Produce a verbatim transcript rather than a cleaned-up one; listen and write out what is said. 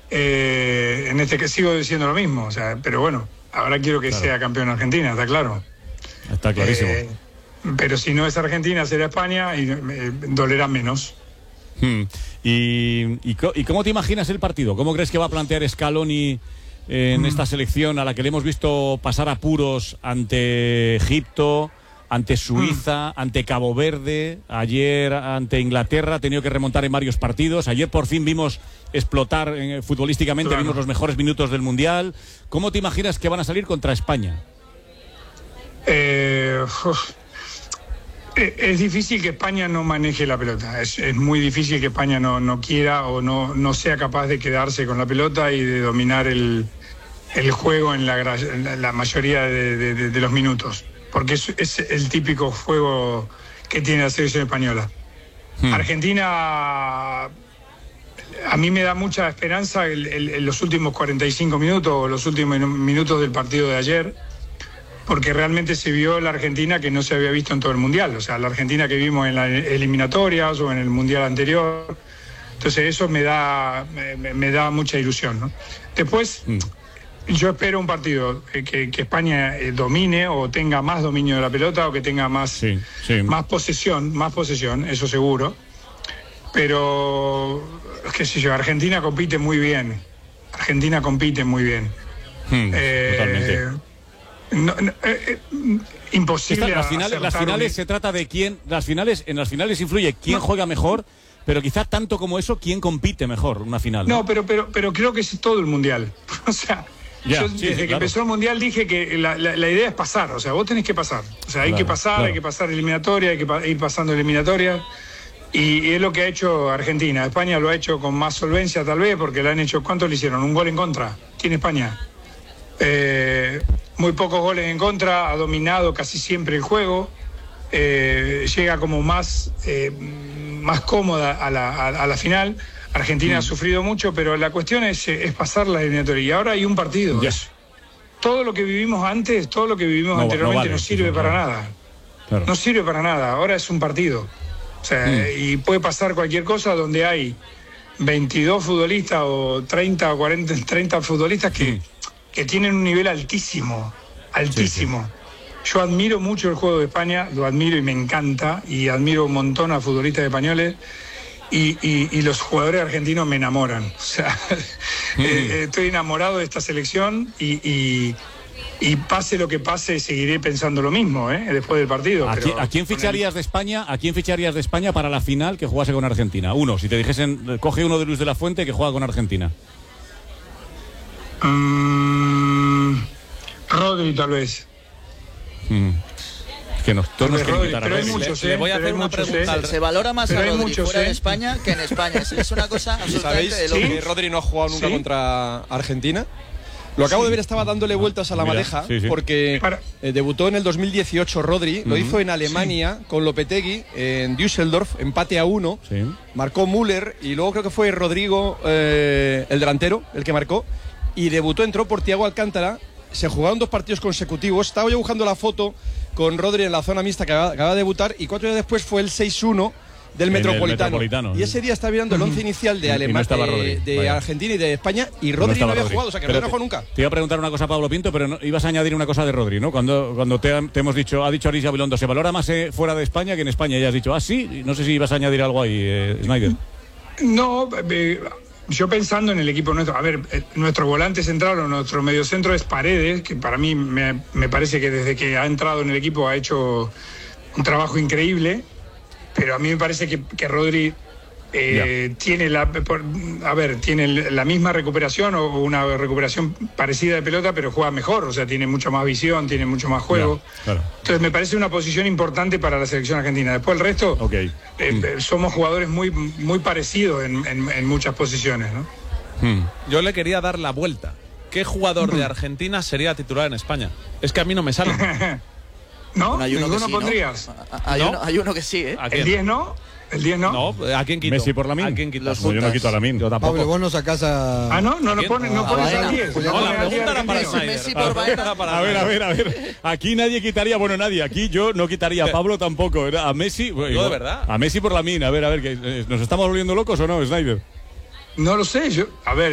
Eh, en este que sigo diciendo lo mismo, o sea, pero bueno, ahora quiero que claro. sea campeón Argentina, está claro. Está clarísimo. Eh, pero si no es Argentina, será España y eh, dolerá menos. Hmm. ¿Y, y, ¿Y cómo te imaginas el partido? ¿Cómo crees que va a plantear Scaloni en hmm. esta selección a la que le hemos visto pasar apuros ante Egipto, ante Suiza, mm. ante Cabo Verde, ayer ante Inglaterra, ha tenido que remontar en varios partidos, ayer por fin vimos explotar eh, futbolísticamente, claro. vimos los mejores minutos del Mundial? ¿Cómo te imaginas que van a salir contra España? Eh, uf, es difícil que España no maneje la pelota, es, es muy difícil que España no, no quiera o no, no sea capaz de quedarse con la pelota y de dominar el, el juego en la, en la mayoría de, de, de los minutos. Porque es, es el típico juego que tiene la selección española. Hmm. Argentina, a mí me da mucha esperanza en, en, en los últimos cuarenta y cinco minutos o los últimos minutos del partido de ayer, porque realmente se vio la Argentina que no se había visto en todo el Mundial, o sea, la Argentina que vimos en las eliminatorias o en el Mundial anterior. Entonces eso me da, me, me da mucha ilusión, ¿no? Después... Hmm. Yo espero un partido que, que España eh, domine o tenga más dominio de la pelota o que tenga más, sí, sí. más posesión, más posesión, eso seguro. Pero, qué sé yo, Argentina compite muy bien. Argentina compite muy bien. Hmm, eh, totalmente. No, no, eh, eh, imposible. Esta, las finales, las finales se trata de quién. Las finales, en las finales influye quién no. juega mejor. Pero quizás tanto como eso, ¿quién compite mejor una final? No, no pero, pero, pero creo que es todo el Mundial. O sea, yeah, yo sí, desde sí, que claro. empezó el Mundial dije que la, la, la idea es pasar. O sea, vos tenés que pasar. O sea, hay claro, que pasar, claro. hay que pasar eliminatoria, hay que pa ir pasando eliminatoria. Y, y es lo que ha hecho Argentina. España lo ha hecho con más solvencia tal vez, porque le han hecho, ¿cuánto le hicieron? Un gol en contra. Tiene España. Eh, muy pocos goles en contra, ha dominado casi siempre el juego. Eh, llega como más... Eh, más cómoda a la, a, a la final. Argentina mm. ha sufrido mucho, pero la cuestión es, es pasar la eliminatoria. Y ahora hay un partido. Yes. Todo lo que vivimos antes, todo lo que vivimos no, anteriormente no, vale, no sirve para no. nada. Claro. No sirve para nada. Ahora es un partido. O sea, mm. y puede pasar cualquier cosa donde hay veintidós futbolistas o treinta o cuarenta, treinta futbolistas que, mm. que tienen un nivel altísimo. Altísimo. Sí, sí. Yo admiro mucho el juego de España, lo admiro y me encanta, y admiro un montón a futbolistas españoles, y, y, y los jugadores argentinos me enamoran. O sea, mm. eh, estoy enamorado de esta selección y, y, y pase lo que pase, seguiré pensando lo mismo, ¿eh? Después del partido. ¿A, pero, ¿A quién ficharías el... de España? ¿A quién ficharías de España para la final que jugase con Argentina? Uno, si te dijesen, coge uno de Luis de la Fuente que juega con Argentina. Mm, Rodri, tal vez. Mm. Que nos, todos nos Rodri, pero hay muchos, le, eh, le voy a hacer una pregunta. Se, se valora más pero a Rodri muchos, fuera eh. de España que en España. Es, es una cosa absolutamente ¿Sabéis de que Rodri no ha jugado nunca ¿Sí? contra Argentina? Lo acabo sí. de ver, estaba dándole vueltas a la Mira, madeja sí, sí. porque eh, debutó en el dos mil dieciocho Rodri, uh-huh. lo hizo en Alemania sí. con Lopetegui en Düsseldorf, empate a uno, sí. marcó Müller y luego creo que fue Rodrigo, eh, el delantero, el que marcó, y debutó, entró por Thiago Alcántara. Se jugaron dos partidos consecutivos. Estaba yo buscando la foto con Rodri en la zona mixta que acaba, acaba de debutar, y cuatro días después fue el seis uno del Metropolitano. Metropolitano. Y ese día estaba mirando el once inicial de Alemania, no de, de Argentina y de España, y Rodri no, no había Rodri. jugado, o sea que Rodri no jugó nunca. Te iba a preguntar una cosa, Pablo Pinto, pero no, ibas a añadir una cosa de Rodri, ¿no? Cuando, cuando te, te hemos dicho, ha dicho Aris Gabilondo, se valora más eh, fuera de España que en España, y has dicho, ah, sí, no sé si ibas a añadir algo ahí, eh, Snyder. No, eh, yo pensando en el equipo nuestro, a ver, nuestro volante central o nuestro mediocentro es Paredes, que para mí me, me parece que desde que ha entrado en el equipo ha hecho un trabajo increíble, pero a mí me parece que, que Rodri eh, yeah. tiene la, por, a ver, tiene la misma recuperación o una recuperación parecida de pelota, pero juega mejor, o sea, tiene mucho más visión, tiene mucho más juego. Yeah, claro. Entonces me parece una posición importante para la selección argentina. Después el resto, okay. eh, mm. somos jugadores muy, muy parecidos en, en, en muchas posiciones, ¿no? Mm. Yo le quería dar la vuelta. ¿Qué jugador mm. de Argentina sería titular en España? Es que a mí no me sale. ¿No? Bueno, hay uno ¿Ninguno sí, pondrías? ¿no? Hay, ¿No? Uno, hay uno que sí, ¿eh? ¿El diez no? ¿El diez no? No, ¿a quién quito? ¿Messi por Lamin? ¿A quién quito? No, yo no quito a Lamin, yo tampoco. Pablo, vos no sacás a... Ah, no, no, no pones, no pones al diez. No, la pregunta era para Messi por Baena. A ver, a ver, a ver. Aquí nadie quitaría, bueno, nadie. Aquí yo no quitaría a Pablo tampoco. A Messi... No, de verdad. A Messi por Lamin. A ver, a ver, ¿nos estamos volviendo locos o no, Snyder? No lo sé, yo... A ver...